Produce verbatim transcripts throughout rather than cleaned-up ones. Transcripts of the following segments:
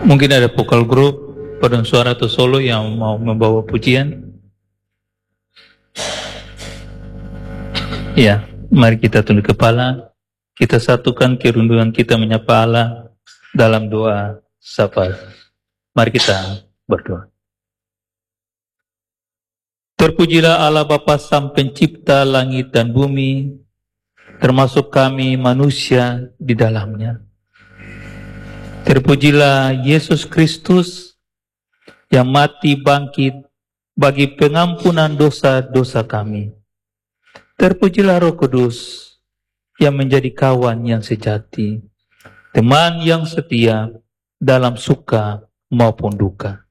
Mungkin ada vokal grup, paduan suara atau solo yang mau membawa pujian. Ya, mari kita tunduk kepala, kita satukan kerundungan kita menyapa Allah dalam doa syafaat. Mari kita berdoa. Terpujilah Allah Bapa Sang Pencipta langit dan bumi, termasuk kami manusia di dalamnya. Terpujilah Yesus Kristus yang mati bangkit bagi pengampunan dosa-dosa kami. Terpujilah Roh Kudus yang menjadi kawan yang sejati, teman yang setia dalam suka maupun duka.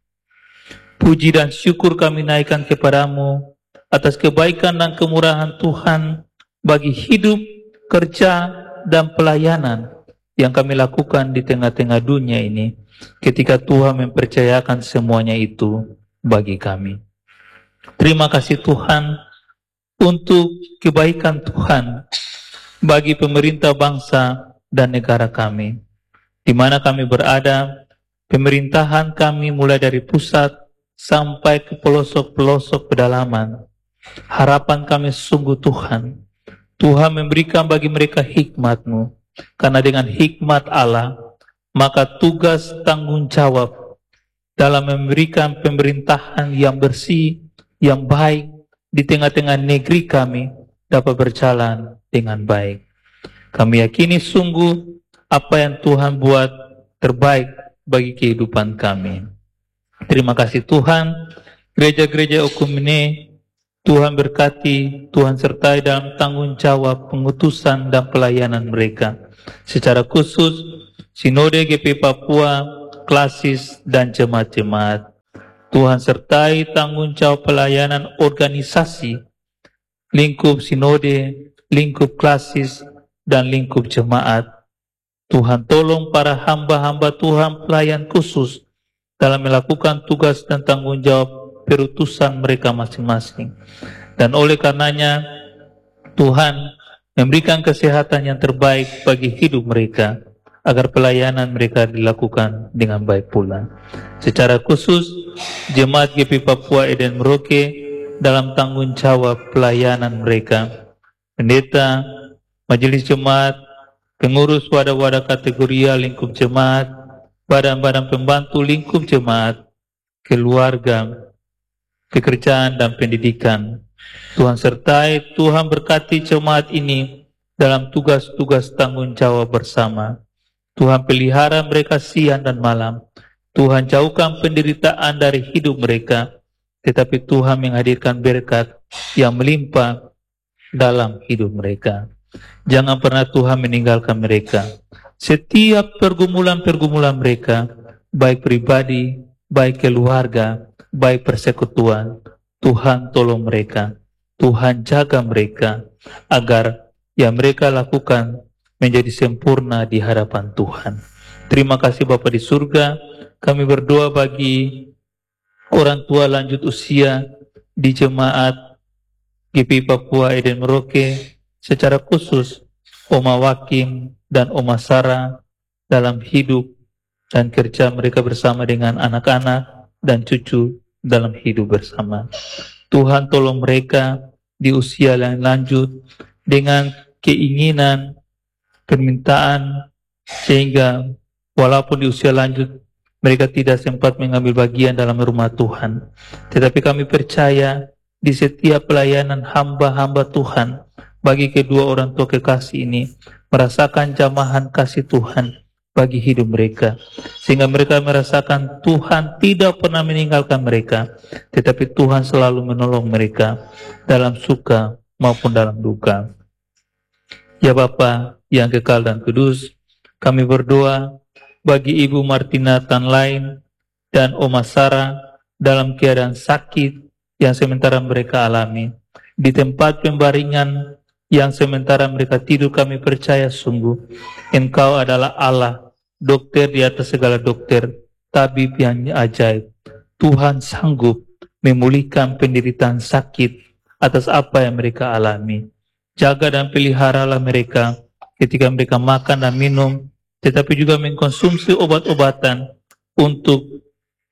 Puji dan syukur kami naikkan kepadamu atas kebaikan dan kemurahan Tuhan bagi hidup, kerja, dan pelayanan yang kami lakukan di tengah-tengah dunia ini ketika Tuhan mempercayakan semuanya itu bagi kami. Terima kasih Tuhan untuk kebaikan Tuhan bagi pemerintah bangsa dan negara kami. Di mana kami berada, pemerintahan kami mulai dari pusat sampai ke pelosok-pelosok pedalaman. Harapan kami sungguh Tuhan, Tuhan memberikan bagi mereka hikmat-Mu, karena dengan hikmat Allah, maka tugas tanggung jawab dalam memberikan pemerintahan yang bersih, yang baik, di tengah-tengah negeri kami dapat berjalan dengan baik. Kami yakini sungguh apa yang Tuhan buat terbaik bagi kehidupan kami. Terima kasih Tuhan, gereja-gereja Okumene, Tuhan berkati, Tuhan sertai dalam tanggung jawab pengutusan dan pelayanan mereka. Secara khusus, Sinode G P Papua, Klasis, dan jemaat-jemaat. Tuhan sertai tanggung jawab pelayanan organisasi, lingkup sinode, lingkup klasis, dan lingkup jemaat. Tuhan tolong para hamba-hamba Tuhan pelayan khusus dalam melakukan tugas dan tanggung jawab perutusan mereka masing-masing. Dan oleh karenanya, Tuhan memberikan kesehatan yang terbaik bagi hidup mereka, agar pelayanan mereka dilakukan dengan baik pula. Secara khusus, Jemaat G P Papua Eden Merauke dalam tanggung jawab pelayanan mereka. Pendeta, majelis jemaat, pengurus wadah-wadah kategoria lingkup jemaat, badan-badan pembantu lingkup jemaat, keluarga, pekerjaan dan pendidikan. Tuhan sertai, Tuhan berkati jemaat ini dalam tugas-tugas tanggung jawab bersama. Tuhan pelihara mereka siang dan malam. Tuhan jauhkan penderitaan dari hidup mereka, tetapi Tuhan menghadirkan berkat yang melimpah dalam hidup mereka. Jangan pernah Tuhan meninggalkan mereka. Setiap pergumulan-pergumulan mereka, baik pribadi, baik keluarga, baik persekutuan, Tuhan tolong mereka. Tuhan jaga mereka, agar yang mereka lakukan menjadi sempurna di hadapan Tuhan. Terima kasih Bapa di surga. Kami berdoa bagi orang tua lanjut usia di jemaat G P Papua Eden Merauke, secara khusus Oma Wakim dan Oma Sarah dalam hidup dan kerja mereka bersama dengan anak-anak dan cucu dalam hidup bersama. Tuhan tolong mereka di usia yang lanjut dengan keinginan, permintaan, sehingga walaupun di usia lanjut mereka tidak sempat mengambil bagian dalam rumah Tuhan, tetapi kami percaya di setiap pelayanan hamba-hamba Tuhan bagi kedua orang tua kekasih ini merasakan jamahan kasih Tuhan bagi hidup mereka, sehingga mereka merasakan Tuhan tidak pernah meninggalkan mereka, tetapi Tuhan selalu menolong mereka dalam suka maupun dalam duka. Ya Bapa yang kekal dan kudus, kami berdoa bagi Ibu Martina Tanlain dan Oma Sarah dalam keadaan sakit yang sementara mereka alami. Di tempat pembaringan yang sementara mereka tidur, kami percaya sungguh Engkau adalah Allah, dokter di atas segala dokter, tabib yang ajaib. Tuhan sanggup memulihkan penderitaan sakit atas apa yang mereka alami. Jaga dan peliharalah mereka ketika mereka makan dan minum, tetapi juga mengkonsumsi obat-obatan untuk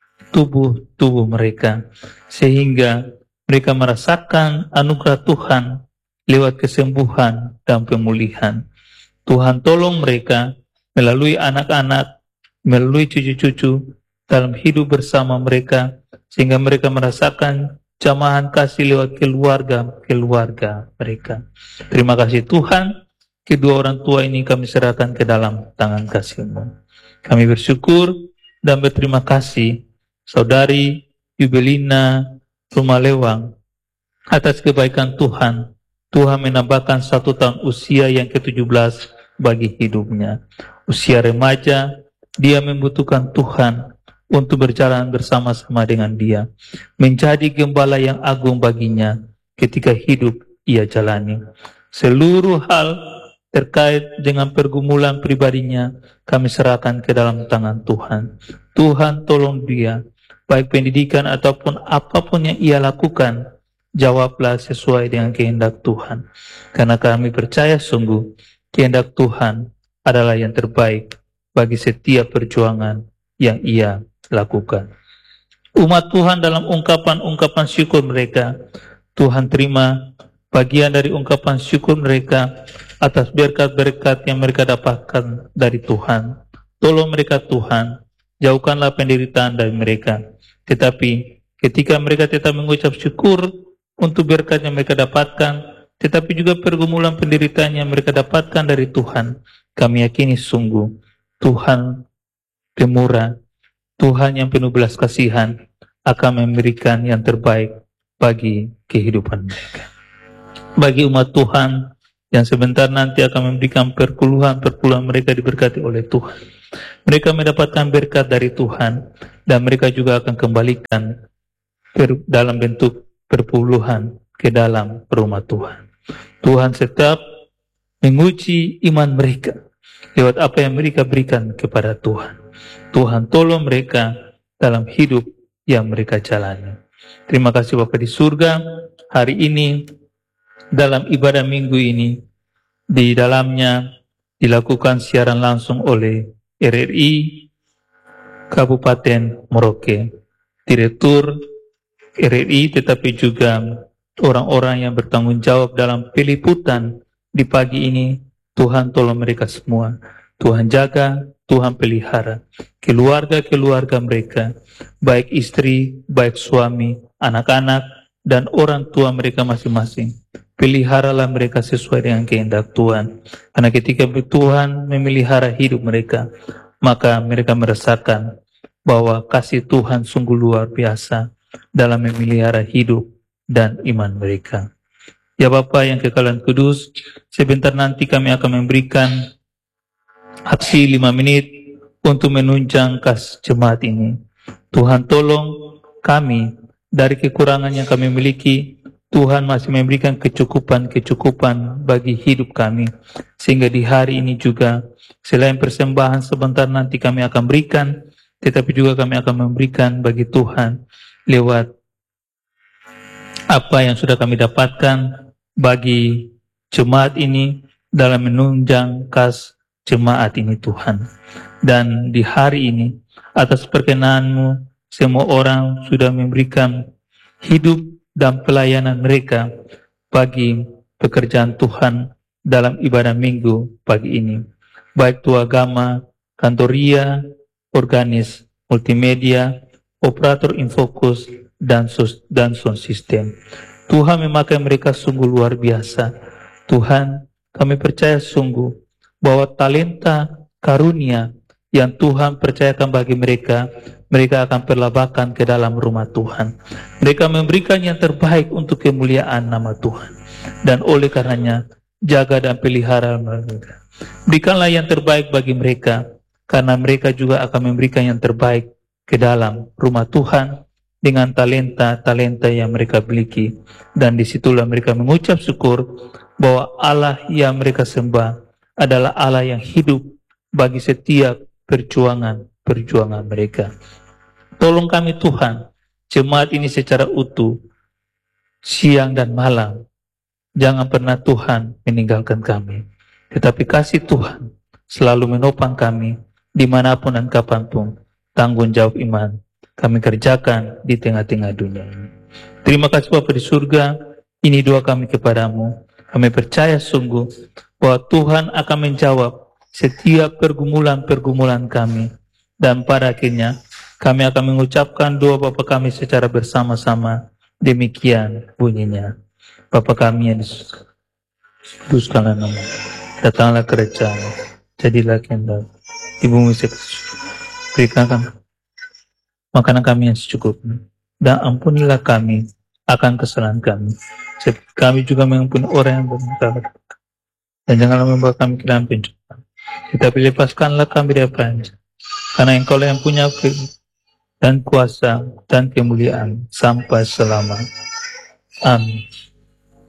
tubuh-tubuh mereka, sehingga mereka merasakan anugerah Tuhan lewat kesembuhan dan pemulihan. Tuhan tolong mereka melalui anak-anak, melalui cucu-cucu dalam hidup bersama mereka, sehingga mereka merasakan jamahan kasih lewat keluarga-keluarga mereka. Terima kasih Tuhan, kedua orang tua ini kami serahkan ke dalam tangan kasih-Mu. Kami bersyukur dan berterima kasih Saudari Yubelina Rumalewang atas kebaikan Tuhan. Tuhan menambahkan satu tahun usia yang ke tujuh belas bagi hidupnya. Usia remaja, dia membutuhkan Tuhan untuk berjalan bersama-sama dengan dia, menjadi gembala yang agung baginya ketika hidup ia jalani. Seluruh hal terkait dengan pergumulan pribadinya kami serahkan ke dalam tangan Tuhan. Tuhan tolong dia, baik pendidikan ataupun apapun yang ia lakukan, jawablah sesuai dengan kehendak Tuhan. Karena kami percaya sungguh kehendak Tuhan adalah yang terbaik bagi setiap perjuangan yang ia lakukan. Umat Tuhan dalam ungkapan-ungkapan syukur mereka, Tuhan terima bagian dari ungkapan syukur mereka atas berkat-berkat yang mereka dapatkan dari Tuhan. Tolong mereka Tuhan, jauhkanlah penderitaan dari mereka. Tetapi ketika mereka tetap mengucap syukur untuk berkat yang mereka dapatkan, tetapi juga pergumulan penderitaan yang mereka dapatkan dari Tuhan, kami yakini sungguh Tuhan pemurah, Tuhan yang penuh belas kasihan akan memberikan yang terbaik bagi kehidupan mereka. Bagi umat Tuhan yang sebentar nanti akan memberikan perpuluhan-perpuluhan mereka diberkati oleh Tuhan, mereka mendapatkan berkat dari Tuhan dan mereka juga akan kembalikan dalam bentuk perpuluhan ke dalam rumah Tuhan. Tuhan tetap menguji iman mereka lewat apa yang mereka berikan kepada Tuhan. Tuhan tolong mereka dalam hidup yang mereka jalani. Terima kasih Bapa di surga, hari ini dalam ibadah minggu ini, di dalamnya dilakukan siaran langsung oleh R R I Kabupaten Merauke, Direktur R R I, tetapi juga orang-orang yang bertanggung jawab dalam peliputan di pagi ini. Tuhan tolong mereka semua, Tuhan jaga, Tuhan pelihara keluarga-keluarga mereka, baik istri, baik suami, anak-anak, dan orang tua mereka masing-masing. Peliharalah mereka sesuai dengan kehendak Tuhan, karena ketika Tuhan memelihara hidup mereka, maka mereka merasakan bahwa kasih Tuhan sungguh luar biasa dalam memelihara hidup dan iman mereka. Ya Bapa yang kekal dan kudus, sebentar nanti kami akan memberikan aksi lima menit untuk menunjang kas jemaat ini. Tuhan tolong kami dari kekurangan yang kami miliki, Tuhan masih memberikan kecukupan-kecukupan bagi hidup kami. Sehingga di hari ini juga, selain persembahan sebentar nanti kami akan berikan, tetapi juga kami akan memberikan bagi Tuhan lewat apa yang sudah kami dapatkan bagi jemaat ini dalam menunjang kas jemaat ini Tuhan. Dan di hari ini, atas perkenan-Mu, semua orang sudah memberikan hidup dan pelayanan mereka bagi pekerjaan Tuhan dalam ibadah minggu pagi ini. Baik tua agama, kantoria, organis, multimedia, operator infokus, dan sos, dan sound system. Tuhan memakai mereka sungguh luar biasa. Tuhan, kami percaya sungguh bahwa talenta karunia yang Tuhan percayakan bagi mereka, mereka akan perlabakan ke dalam rumah Tuhan. Mereka memberikan yang terbaik untuk kemuliaan nama Tuhan. Dan oleh karenanya, jaga dan pelihara mereka. Berikanlah yang terbaik bagi mereka, karena mereka juga akan memberikan yang terbaik ke dalam rumah Tuhan dengan talenta-talenta yang mereka miliki. Dan disitulah mereka mengucap syukur bahwa Allah yang mereka sembah adalah Allah yang hidup bagi setiap perjuangan-perjuangan mereka. Tolong kami Tuhan, jemaat ini secara utuh, siang dan malam. Jangan pernah Tuhan meninggalkan kami. Tetapi kasih Tuhan selalu menopang kami dimanapun dan kapanpun. tanggung jawab iman kami kerjakan di tengah-tengah dunia ini. Terima kasih Bapa di surga, ini doa kami kepadamu. Kami percaya sungguh bahwa Tuhan akan menjawab setiap pergumulan-pergumulan kami. Dan pada akhirnya kami akan mengucapkan doa Bapa kami secara bersama-sama. Demikian bunyinya. Bapa kami yang di surga, kuduskanlah namamu, datanglah kerajaan-Mu, jadilah kehendak-Mu di bumi seperti di surga. Berikan kami makanan kami yang secukupnya, dan ampunilah kami akan kesalahan kami, seperti kami juga mengampuni orang yang bersalah. Dan janganlah membawa kami ke dalam pencobaan, tetapi lepaskanlah kami dari apa yang jahat. Karena Engkau yang punya firman dan kuasa dan kemuliaan sampai selama. Amin.